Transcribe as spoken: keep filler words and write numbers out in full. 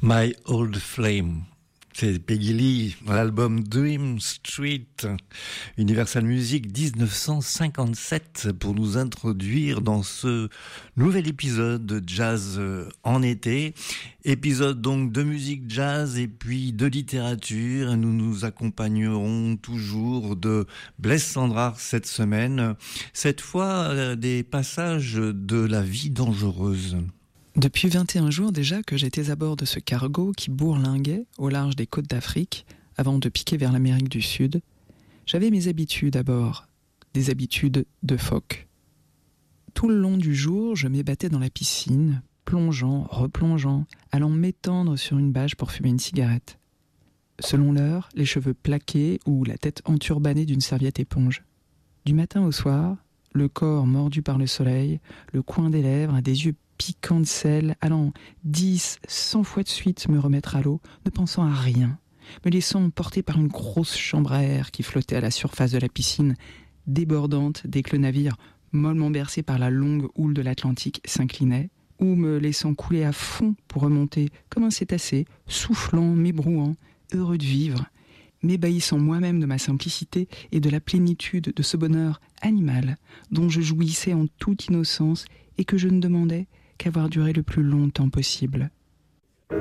My Old Flame. C'est Peggy Lee, l'album Dream Street, Universal Music dix-neuf cent cinquante-sept, pour nous introduire dans ce nouvel épisode de Jazz en été. Épisode donc de musique jazz et puis de littérature. Nous nous accompagnerons toujours de Blaise Cendrars cette semaine. Cette fois, des passages de La vie dangereuse. Depuis vingt et un jours déjà que j'étais à bord de ce cargo qui bourlinguait au large des côtes d'Afrique avant de piquer vers l'Amérique du Sud, j'avais mes habitudes à bord, des habitudes de phoque. Tout le long du jour, je m'ébattais dans la piscine, plongeant, replongeant, allant m'étendre sur une bâche pour fumer une cigarette. Selon l'heure, les cheveux plaqués ou la tête enturbanée d'une serviette éponge. Du matin au soir, le corps mordu par le soleil, le coin des lèvres, des yeux piquant de sel, allant dix, cent fois de suite me remettre à l'eau, ne pensant à rien, me laissant porter par une grosse chambre à air qui flottait à la surface de la piscine, débordante dès que le navire, mollement bercé par la longue houle de l'Atlantique, s'inclinait, ou me laissant couler à fond pour remonter comme un cétacé, soufflant, m'ébrouant, heureux de vivre, m'ébahissant moi-même de ma simplicité et de la plénitude de ce bonheur animal dont je jouissais en toute innocence et que je ne demandais qu'avoir duré le plus longtemps possible.